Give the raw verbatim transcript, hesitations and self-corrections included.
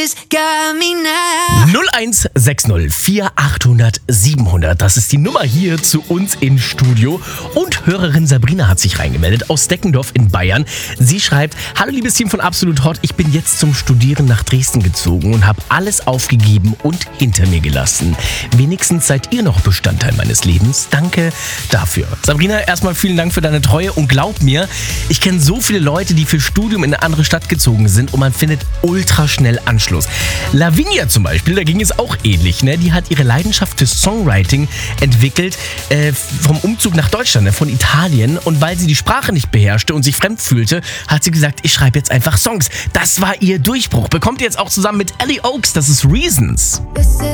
Always got me now. null eins sechs null vier achthundert siebenhundert. Das ist die Nummer hier zu uns im Studio. Und Hörerin Sabrina hat sich reingemeldet aus Deckendorf in Bayern. Sie schreibt: Hallo liebes Team von Absolut Hot, ich bin jetzt zum Studieren nach Dresden gezogen und habe alles aufgegeben und hinter mir gelassen. Wenigstens seid ihr noch Bestandteil meines Lebens. Danke dafür. Sabrina, erstmal vielen Dank für deine Treue und glaub mir, ich kenne so viele Leute, die für Studium in eine andere Stadt gezogen sind und man findet ultra schnell Anschluss. Lavinia zum Beispiel, da ging es auch ähnlich. Ne? Die hat ihre Leidenschaft für Songwriting entwickelt äh, vom Umzug nach Deutschland, ne? Von Italien. Und weil sie die Sprache nicht beherrschte und sich fremd fühlte, hat sie gesagt, ich schreibe jetzt einfach Songs. Das war ihr Durchbruch. Bekommt ihr jetzt auch zusammen mit Ellie Oaks, das ist Reasons. This